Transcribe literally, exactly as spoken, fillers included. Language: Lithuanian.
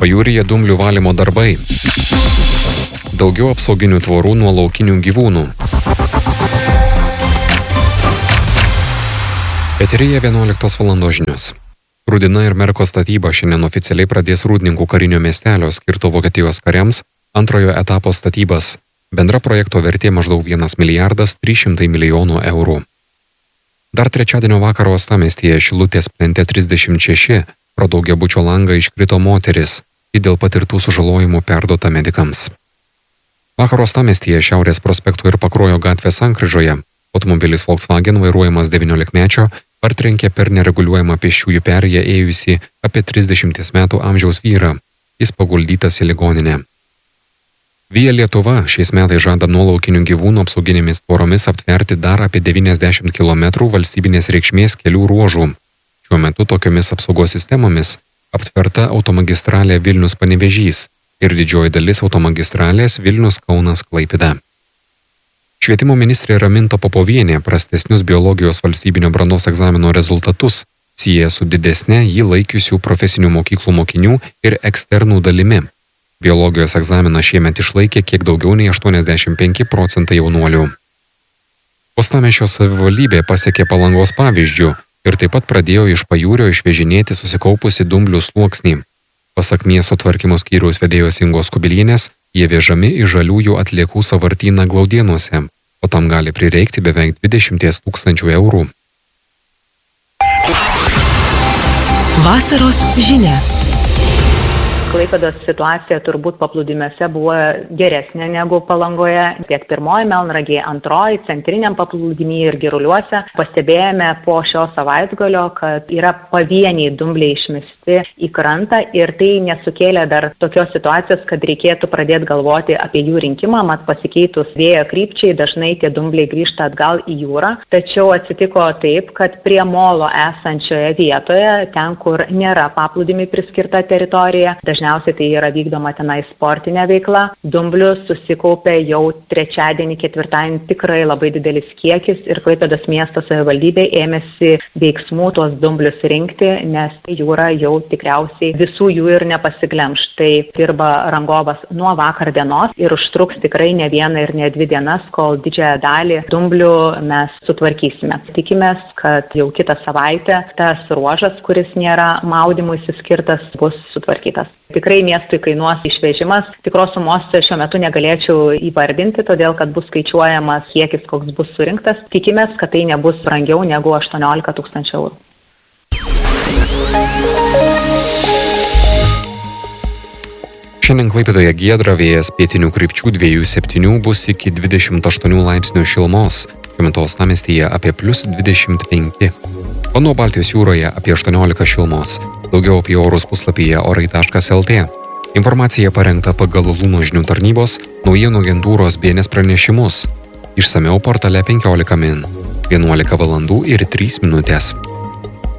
Pajūryje dumblių valymo darbai. Daugiau apsauginių tvorų nuo laukinių gyvūnų. Eteryje vienuoliktos valandos žinios. Rudina ir Merko statyba šiandien oficialiai pradės Rūdninkų karinio miestelio skirto Vokietijos kariams antrojo etapo statybas. Bendra projekto vertė maždaug vienas milijardas trys šimtai milijonų eurų. Dar trečiadienio vakaro uostamiestyje Šilutės plente trisdešimt šeši pro daugiabučio langą iškrito moteris, ji dėl patirtų sužalojimų perduota medikams. Vakar uostamiestyje Šiaurės prospekto ir Pakruojo gatvės sankryžoje automobilis Volkswagen vairuojamas devyniolikmečio partrenkė per nereguliuojamą pėsčiųjų perėją ėjusį apie trisdešimties metų amžiaus vyrą. Jis paguldytas į ligoninę. Via Lietuva šiais metais žada nuo laukinių gyvūnų apsauginėmis tvoromis aptverti dar apie devyniasdešimt kilometrų valstybinės reikšmės kelių ruožų. Šiuo metu tokiomis apsaugos sistemomis aptverta automagistralė Vilnius-Panevėžys ir didžioji dalis automagistralės Vilnius-Kaunas-Klaipėda. Švietimo ministrė Raminta Popovienė prastesnius biologijos valstybinio brandos egzamino rezultatus sieja su didesne jį laikiusių profesinių mokyklų mokinių ir eksternų dalimi. Biologijos egzaminą šiemet išlaikė kiek daugiau nei aštuoniasdešimt penki procentai jaunuolių. Uostamiesčio savivaldybė pasiekė Palangos pavyzdžių ir taip pat pradėjo iš pajūrio išvežinėti susikaupusi dumblių sluoksnį. Pasak miesto tvarkymo skyriaus vedėjos Ingos Kubilienės, jie vežami į žaliųjų atliekų sąvartyną Glaudėnuose, o tam gali prireikti beveik dvidešimt tūkstančių eurų. Vasaros žinia. Klaipėdos situacija turbūt paplūdimiuose buvo geresnė negu Palangoje. Tiek pirmoji Melnragėje, antroji, centriniam paplūdimyje ir Giruliuose. Pastebėjome po šio savaitgalio, kad yra pavieniai dumbliai išmesti į krantą ir tai nesukėlė dar tokios situacijos, kad reikėtų pradėti galvoti apie jų rinkimą, mat pasikeitus vėjo krypčiai dažnai tie dumbliai grįžta atgal į jūrą. Tačiau atsitiko taip, kad prie molo esančioje vietoje, ten kur nėra paplūdimiui priskirta teritorija, dažniausiai tai yra vykdoma tenai sportinė veikla. Dumblių susikaupė jau trečiadienį, ketvirtadienį tikrai labai didelis kiekis ir Klaipėdos miesto savivaldybė ėmėsi veiksmų tuos dumblius rinkti, nes jūra jau tikriausiai visų jų ir nepasiglemš. Tai dirba rangovas nuo vakar dienos ir užtruks tikrai ne vieną ir ne dvi dienas, kol didžiąją dalį dumblių mes sutvarkysime. Tikimės, kad jau kitą savaitę tas ruožas, kuris nėra maudymuisi skirtas, bus sutvarkytas. Tikrai miestui kainuos išvežimas. Tikros sumos šiuo metu negalėčiau įvardinti, todėl kad bus skaičiuojamas kiekis, koks bus surinktas. Tikimės, kad tai nebus brangiau negu aštuoniolika tūkstančių eurų. Šiandien Klaipėdoje giedra, vėjas pietinių krypčių dviejų septynių bus iki dvidešimt aštuonių laipsnių šilumos. Šiuo metu uostamiestyje apie plius dvidešimt penki. O nuo Baltijos jūroje apie aštuoniolika šilumos. Daugiau apie orus puslapyje orai taškas lt. Informacija parengta pagal Luno žinių tarnybos naujienų agentūros B N S pranešimus. Išsamiau portale penkiolika min. vienuolika valandų ir trys minutės.